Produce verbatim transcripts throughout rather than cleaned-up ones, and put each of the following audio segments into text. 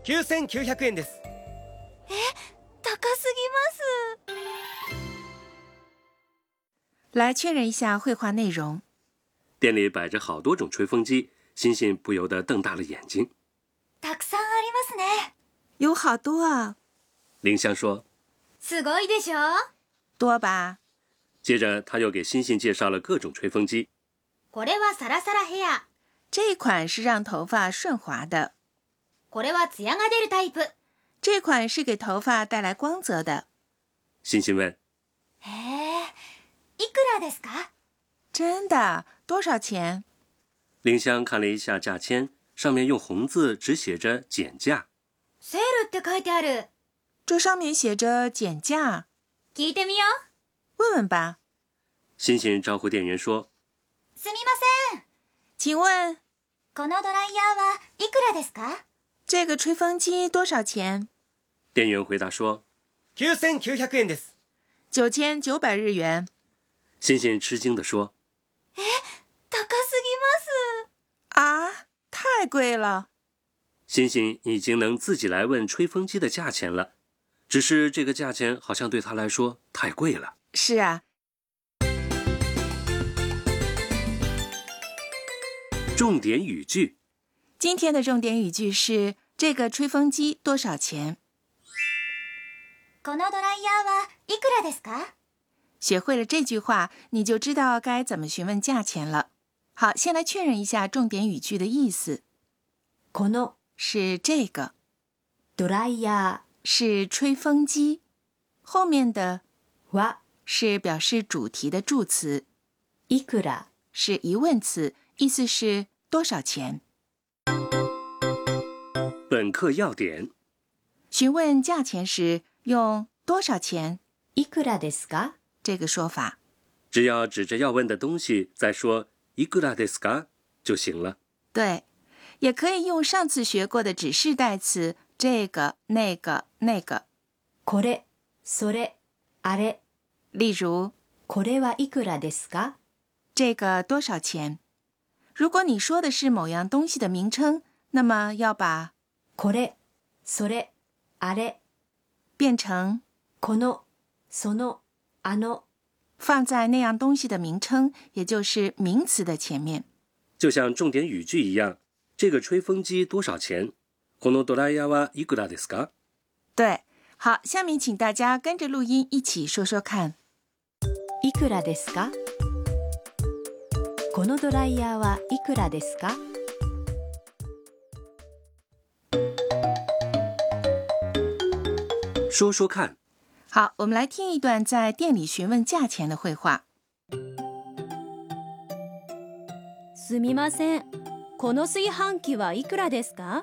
きゅうせんきゅうひゃくえんです。 え、高すぎます。 来确认一下绘画内容。 店里摆着好多种吹风机，欣欣不由得瞪大了眼睛。 たくさんありますね。 有好多啊。 林香说。 すごいでしょ？ 多吧。 接着他又给欣欣介绍了各种吹风机。 これはサラサラヘア。 这一款是让头发顺滑的。 これはツヤが出るタイプ。 这款是给头发带来光泽的。 欣欣问： へえ、いくらですか？ 真的？多少钱？ 林香看了一下价签，上面用红字只写着减价。 セールって書いてある。 这上面写着减价。 聞いてみよう。 问问吧。 欣欣招呼店员说： すみません。 请问このドライヤーはいくらですか？ 这个吹风机多少钱？ 店员回答说： きゅうせんきゅうひゃくえんです。 九千九百日元。 欣欣吃惊地说： え、高すぎます。 啊，太贵了。 欣欣已经能自己来问吹风机的价钱了，只是这个价钱好像对他来说太贵了。 是啊。 重点语句。 今天的重点语句是这个吹风机多少钱？ このドライヤーはいくらですか？ 学会了这句话，你就知道该怎么询问价钱了。好，先来确认一下重点语句的意思。 この是这个， ドライヤー是吹风机，后面的は是表示主题的助词， いくら是疑問詞，意思是多少钱。 本课要点： 询问价钱时用多少钱いくらですか？ 这个说法。 只要指着要问的东西再说いくらですか就行了。 对，也可以用上次学过的指示代词这个、那个、那个。 これ、それ、あれ。 例如， これはいくらですか？ 这个多少钱？如果你说的是某样东西的名称，那么要把これ、それ、あれ变成この、その、あの， 放在那样东西的名称，也就是名词的前面。 就像重点语句一样，这个吹风机多少钱？このドライヤーはいくらですか？ 对，好，下面请大家跟着录音一起说说看。 いくらですか？このドライヤーはいくらですか？ 说说看。 好，我们来听一段在店里询问价钱的绘画。 すみません。この炊飯器はいくらですか？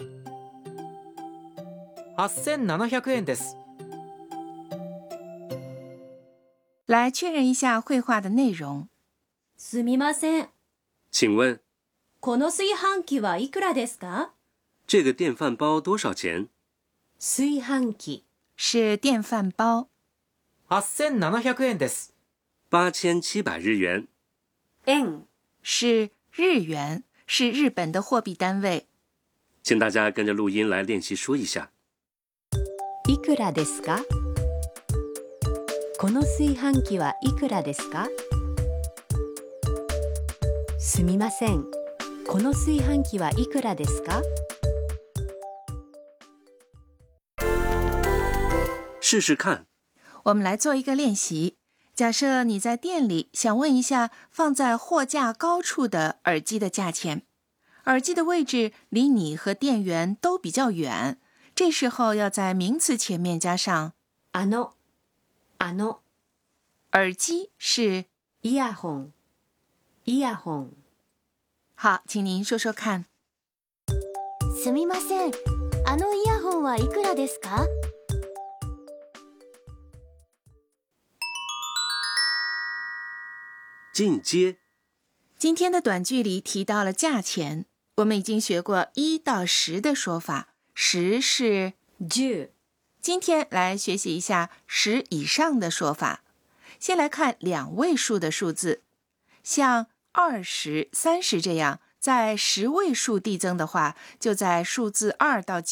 はっせんななひゃくえんです。 来确认一下绘画的内容。 すみません。 请问この炊飯器はいくらですか？ 这个电饭煲多少钱？ 炊飯器是电饭煲。 はっせんななひゃくえんです。 八千七百日元。 円是日元，是日本的货币单位。 请大家跟着录音来练习说一下。 いくらですか？この炊飯器はいくらですか？すみません。この炊飯器はいくらですか？ 试试看。 我们来做一个练习。假设你在店里想问一下放在货架高处的耳机的价钱，耳机的位置离你和店员都比较远，这时候要在名词前面加上あの、あの。 耳机是イヤホン、イヤホン。 好，请您说说看。 すみません。あのイヤホンはいくらですか？ 进阶。 今天的短句里提到了价钱，我们已经学过一到十的说法，十是十。 今天来学习一下十以上的说法。先来看两位数的数字，像二十、三十这样，在十位数递增的话，就在数字二到